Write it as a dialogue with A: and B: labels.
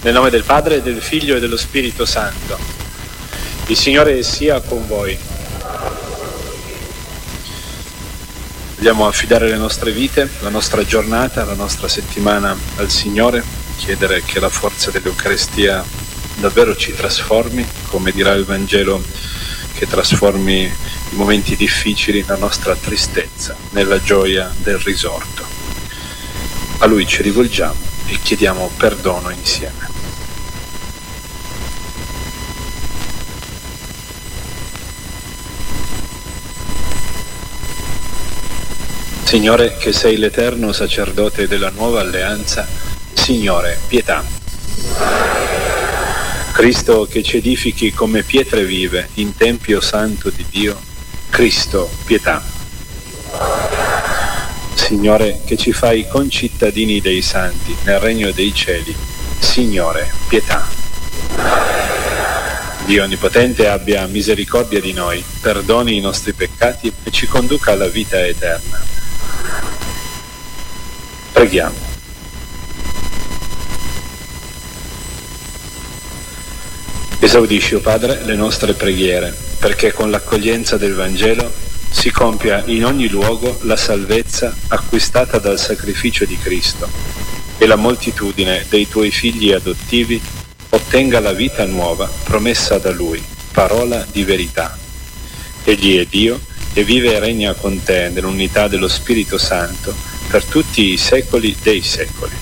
A: Nel nome del Padre, del Figlio e dello Spirito Santo. Il Signore sia con voi. Vogliamo affidare le nostre vite, la nostra giornata, la nostra settimana al Signore, chiedere che la forza dell'Eucaristia davvero ci trasformi, come dirà il Vangelo, che trasformi i momenti difficili, la nostra tristezza, nella gioia del risorto. A Lui ci rivolgiamo e chiediamo perdono insieme. Signore, che sei l'eterno sacerdote della nuova alleanza, Signore, pietà. Cristo, che ci edifichi come pietre vive in Tempio Santo di Dio, Cristo, pietà. Signore, che ci fai concittadini dei santi nel regno dei cieli, Signore, pietà. Dio Onnipotente abbia misericordia di noi, perdoni i nostri peccati e ci conduca alla vita eterna. Preghiamo. Esaudisci, o Padre, le nostre preghiere, perché con l'accoglienza del Vangelo si compia in ogni luogo la salvezza acquistata dal sacrificio di Cristo e la moltitudine dei tuoi figli adottivi ottenga la vita nuova promessa da Lui, parola di verità. Egli è Dio e vive e regna con te nell'unità dello Spirito Santo per tutti i secoli dei secoli.